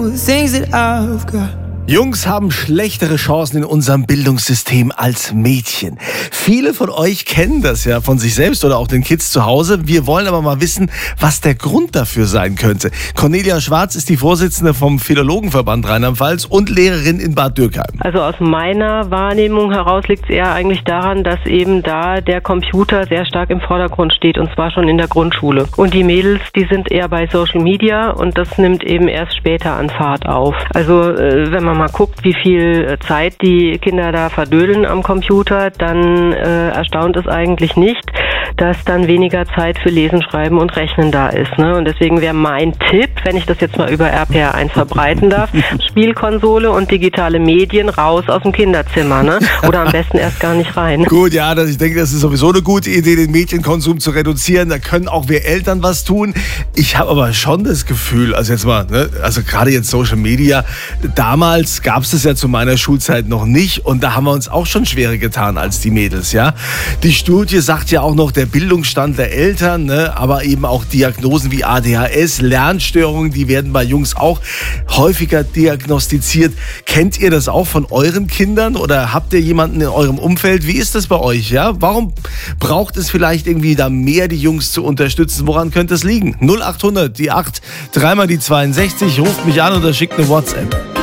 all the things that I've got. Jungs haben schlechtere Chancen in unserem Bildungssystem als Mädchen. Viele von euch kennen das ja von sich selbst oder auch den Kids zu Hause. Wir wollen aber mal wissen, was der Grund dafür sein könnte. Cornelia Schwarz ist die Vorsitzende vom Philologenverband Rheinland-Pfalz und Lehrerin in Bad Dürkheim. Also aus meiner Wahrnehmung heraus liegt es eher eigentlich daran, dass eben da der Computer sehr stark im Vordergrund steht, und zwar schon in der Grundschule. Und die Mädels, die sind eher bei Social Media und das nimmt eben erst später an Fahrt auf. Also wenn man mal guckt, wie viel Zeit die Kinder da verdödeln am Computer, dann erstaunt es eigentlich nicht, dass dann weniger Zeit für Lesen, Schreiben und Rechnen da ist. Ne? Und deswegen wäre mein Tipp, wenn ich das jetzt mal über RPR1 verbreiten darf, Spielkonsole und digitale Medien raus aus dem Kinderzimmer. Ne? Oder am besten erst gar nicht rein. Gut, ja, ich denke, das ist sowieso eine gute Idee, den Medienkonsum zu reduzieren. Da können auch wir Eltern was tun. Ich habe aber schon das Gefühl, also jetzt mal, ne, also gerade jetzt Social Media, damals gab es das ja zu meiner Schulzeit noch nicht und da haben wir uns auch schon schwerer getan als die Mädels, ja. Die Studie sagt ja auch noch, der Bildungsstand der Eltern, ne, aber eben auch Diagnosen wie ADHS, Lernstörungen, die werden bei Jungs auch häufiger diagnostiziert. Kennt ihr das auch von euren Kindern oder habt ihr jemanden in eurem Umfeld? Wie ist das bei euch, ja? Warum braucht es vielleicht irgendwie da mehr, die Jungs zu unterstützen? Woran könnte es liegen? 0800, die 8, dreimal die 62, ruft mich an oder schickt eine WhatsApp.